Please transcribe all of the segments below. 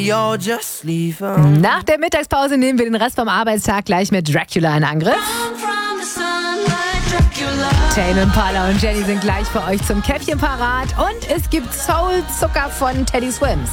we all just leave home. Nach der Mittagspause nehmen wir den Rest vom Arbeitstag gleich mit Dracula in Angriff. Tane Impala und Jenny sind gleich für euch zum Käffchen parat. Und es gibt Soul-Zucker von Teddy Swims.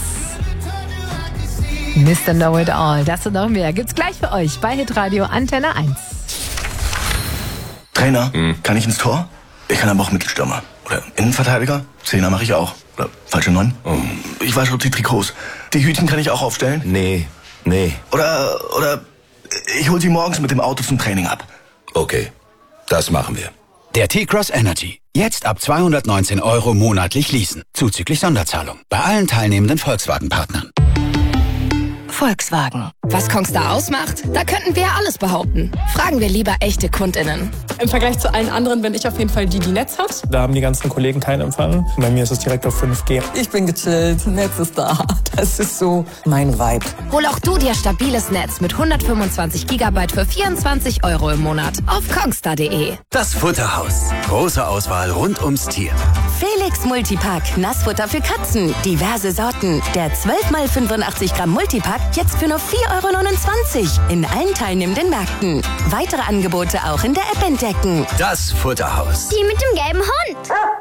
Mr. Know-It-All, das und noch mehr gibt's gleich für euch bei Hitradio Antenne 1. Trainer, kann ich ins Tor? Ich kann aber auch Mittelstürmer. Oder Innenverteidiger? Zehner mache ich auch. Oder falsche 9? Ich wasche die Trikots. Die Hütchen kann ich auch aufstellen? Nee. Oder ich hol sie morgens mit dem Auto zum Training ab. Okay, das machen wir. Der T-Cross Energy. Jetzt ab 219 € monatlich leasen. Zuzüglich Sonderzahlung. Bei allen teilnehmenden Volkswagen-Partnern. Volkswagen. Was Kongstar ausmacht? Da könnten wir alles behaupten. Fragen wir lieber echte KundInnen. Im Vergleich zu allen anderen bin ich auf jeden Fall die Netz hat. Da haben die ganzen Kollegen keinen Empfang. Bei mir ist es direkt auf 5G. Ich bin gechillt, Netz ist da. Das ist so mein Vibe. Hol auch du dir stabiles Netz mit 125 GB für 24 € im Monat auf kongstar.de. Das Futterhaus. Große Auswahl rund ums Tier. Felix Multipack. Nassfutter für Katzen. Diverse Sorten. Der 12x85 Gramm Multipack jetzt für nur 4,29 € in allen teilnehmenden Märkten. Weitere Angebote auch in der App entdecken. Das Futterhaus. Die mit dem gelben Hund.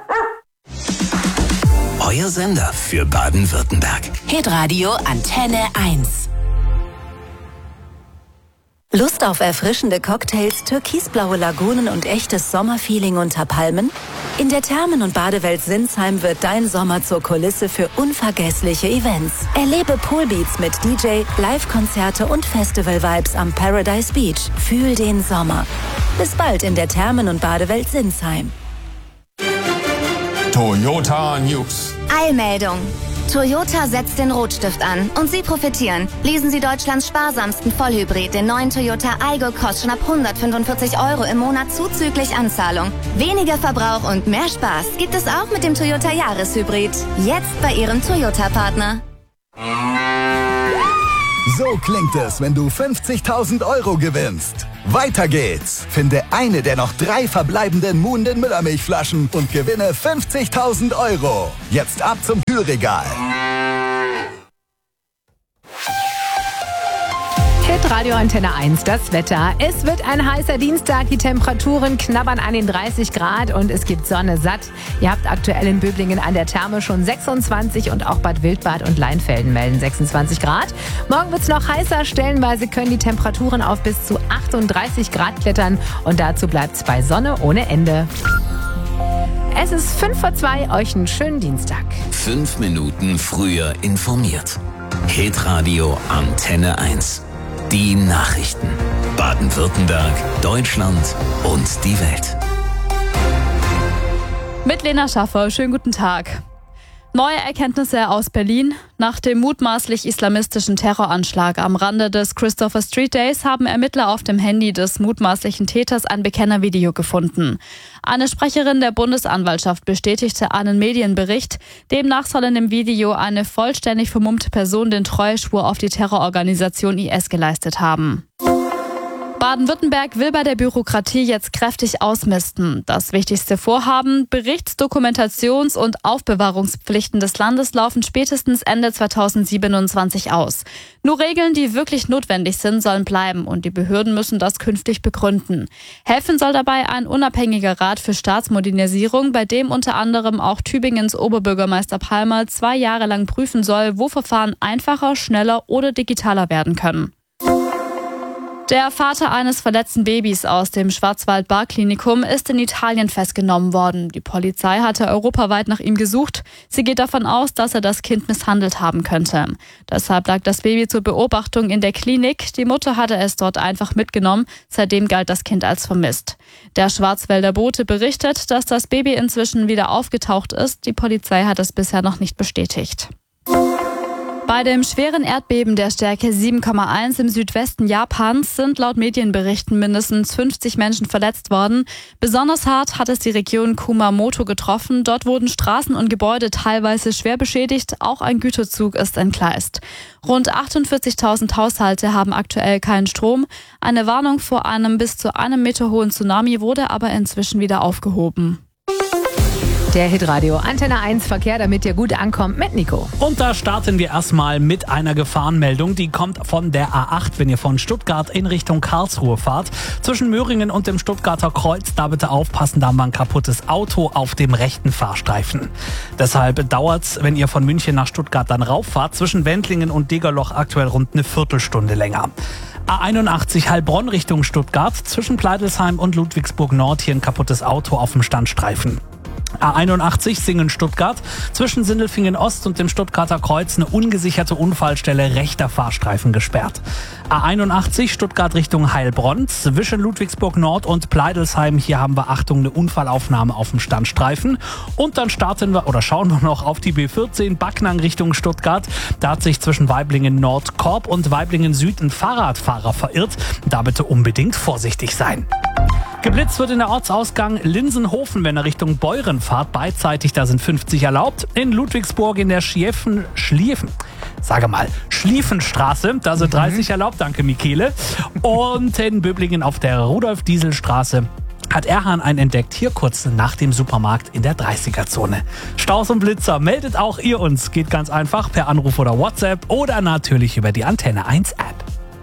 Euer Sender für Baden-Württemberg. Hitradio Antenne 1. Lust auf erfrischende Cocktails, türkisblaue Lagunen und echtes Sommerfeeling unter Palmen? In der Thermen- und Badewelt Sinsheim wird dein Sommer zur Kulisse für unvergessliche Events. Erlebe Poolbeats mit DJ, Live-Konzerte und Festival-Vibes am Paradise Beach. Fühl den Sommer. Bis bald in der Thermen- und Badewelt Sinsheim. Toyota News. Eilmeldung. Toyota setzt den Rotstift an und Sie profitieren. Leasen Sie Deutschlands sparsamsten Vollhybrid, den neuen Toyota Aygo, kostet schon ab 145 € im Monat zuzüglich Anzahlung. Weniger Verbrauch und mehr Spaß gibt es auch mit dem Toyota Jahreshybrid. Jetzt bei Ihrem Toyota-Partner. So klingt es, wenn du 50.000 € gewinnst. Weiter geht's. Finde eine der noch 3 verbleibenden Muhnden Müllermilchflaschen und gewinne 50.000 €. Jetzt ab zum Kühlregal. Hitradio Antenne 1, das Wetter. Es wird ein heißer Dienstag, die Temperaturen knabbern an den 30 Grad und es gibt Sonne satt. Ihr habt aktuell in Böblingen an der Therme schon 26 und auch Bad Wildbad und Leinfelden melden 26 Grad. Morgen wird es noch heißer, stellenweise können die Temperaturen auf bis zu 38 Grad klettern und dazu bleibt es bei Sonne ohne Ende. Es ist 5:02, euch einen schönen Dienstag. 5 Minuten früher informiert. Hitradio Antenne 1. Die Nachrichten. Baden-Württemberg, Deutschland und die Welt. Mit Lena Schaffer, schönen guten Tag. Neue Erkenntnisse aus Berlin. Nach dem mutmaßlich islamistischen Terroranschlag am Rande des Christopher Street Days haben Ermittler auf dem Handy des mutmaßlichen Täters ein Bekennervideo gefunden. Eine Sprecherin der Bundesanwaltschaft bestätigte einen Medienbericht. Demnach soll in dem Video eine vollständig vermummte Person den Treueschwur auf die Terrororganisation IS geleistet haben. Baden-Württemberg will bei der Bürokratie jetzt kräftig ausmisten. Das wichtigste Vorhaben, Berichts-, Dokumentations- und Aufbewahrungspflichten des Landes laufen spätestens Ende 2027 aus. Nur Regeln, die wirklich notwendig sind, sollen bleiben und die Behörden müssen das künftig begründen. Helfen soll dabei ein unabhängiger Rat für Staatsmodernisierung, bei dem unter anderem auch Tübingens Oberbürgermeister Palmer 2 Jahre lang prüfen soll, wo Verfahren einfacher, schneller oder digitaler werden können. Der Vater eines verletzten Babys aus dem Schwarzwald-Bar-Klinikum ist in Italien festgenommen worden. Die Polizei hatte europaweit nach ihm gesucht. Sie geht davon aus, dass er das Kind misshandelt haben könnte. Deshalb lag das Baby zur Beobachtung in der Klinik. Die Mutter hatte es dort einfach mitgenommen. Seitdem galt das Kind als vermisst. Der Schwarzwälder Bote berichtet, dass das Baby inzwischen wieder aufgetaucht ist. Die Polizei hat es bisher noch nicht bestätigt. Bei dem schweren Erdbeben der Stärke 7,1 im Südwesten Japans sind laut Medienberichten mindestens 50 Menschen verletzt worden. Besonders hart hat es die Region Kumamoto getroffen. Dort wurden Straßen und Gebäude teilweise schwer beschädigt. Auch ein Güterzug ist entgleist. Rund 48.000 Haushalte haben aktuell keinen Strom. Eine Warnung vor einem bis zu 1 Meter hohen Tsunami wurde aber inzwischen wieder aufgehoben. Der Hitradio Antenne 1 Verkehr, damit ihr gut ankommt mit Nico. Und da starten wir erstmal mit einer Gefahrenmeldung. Die kommt von der A8, wenn ihr von Stuttgart in Richtung Karlsruhe fahrt. Zwischen Möhringen und dem Stuttgarter Kreuz, da bitte aufpassen, da haben wir ein kaputtes Auto auf dem rechten Fahrstreifen. Deshalb dauert's, wenn ihr von München nach Stuttgart dann rauffahrt, zwischen Wendlingen und Degerloch aktuell rund eine Viertelstunde länger. A81 Heilbronn Richtung Stuttgart, zwischen Pleidelsheim und Ludwigsburg Nord hier ein kaputtes Auto auf dem Standstreifen. A81 Singen-Stuttgart, zwischen Sindelfingen Ost und dem Stuttgarter Kreuz eine ungesicherte Unfallstelle, rechter Fahrstreifen gesperrt. A81 Stuttgart Richtung Heilbronn, zwischen Ludwigsburg Nord und Pleidelsheim, hier haben wir, Achtung, eine Unfallaufnahme auf dem Standstreifen. Und dann schauen wir noch auf die B14 Backnang Richtung Stuttgart. Da hat sich zwischen Waiblingen Nord Korb und Waiblingen Süd ein Fahrradfahrer verirrt. Da bitte unbedingt vorsichtig sein. Geblitzt wird in der Ortsausgang Linsenhofen, wenn er Richtung Beuren fahrt. Beidseitig, da sind 50 erlaubt. In Ludwigsburg in der Schliefenstraße, da sind 30 erlaubt. Danke, Michele. Und in Böblingen auf der Rudolf-Diesel-Straße hat Erhan einen entdeckt, hier kurz nach dem Supermarkt in der 30er-Zone. Staus und Blitzer, meldet auch ihr uns. Geht ganz einfach per Anruf oder WhatsApp oder natürlich über die Antenne 1 App.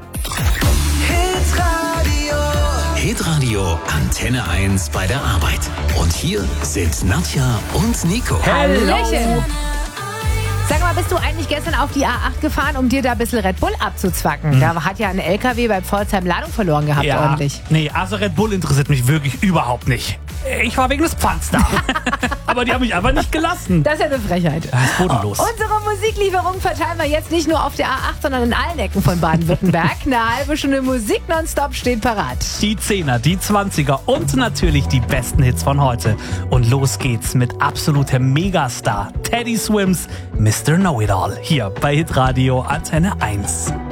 Hitradio Antenne 1 bei der Arbeit. Und hier sind Nadja und Nico. Hallöchen. Sag mal, bist du eigentlich gestern auf die A8 gefahren, um dir da ein bisschen Red Bull abzuzwacken? Da hat ja ein LKW bei Pforzheim Ladung verloren gehabt, ordentlich. Nee, also Red Bull interessiert mich wirklich überhaupt nicht. Ich war wegen des Pfands da. Aber die haben mich einfach nicht gelassen. Das ist ja eine Frechheit. Das ist bodenlos. Unsere Musiklieferung verteilen wir jetzt nicht nur auf der A8, sondern in allen Ecken von Baden-Württemberg. Eine halbe Stunde Musik nonstop steht parat. Die 10er, die 20er und natürlich die besten Hits von heute. Und los geht's mit absolutem Megastar Teddy Swims, Mr. Know-It-All. Hier bei Hitradio Antenne 1.